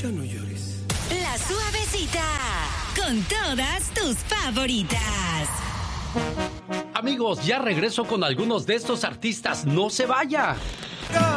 Ya no llores. La Suavecita, con todas tus favoritas. Amigos, ya regreso con algunos de estos artistas. ¡No se vaya!